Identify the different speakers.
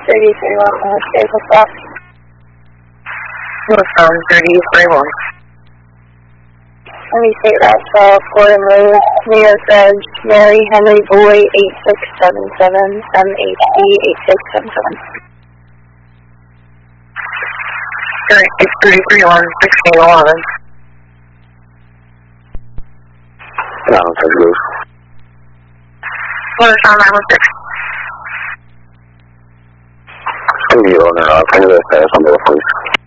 Speaker 1: 3031, stable stop.
Speaker 2: Northbound 3031.
Speaker 1: Any state route 12, Fordham Road, New York Edge, Mary Henry Boy 8677, MHD 8677.
Speaker 2: It's 3031, 1611.
Speaker 3: Texas Ghost.
Speaker 2: Northbound 916.
Speaker 3: It's going to be on there. Can you guys pass on there, please?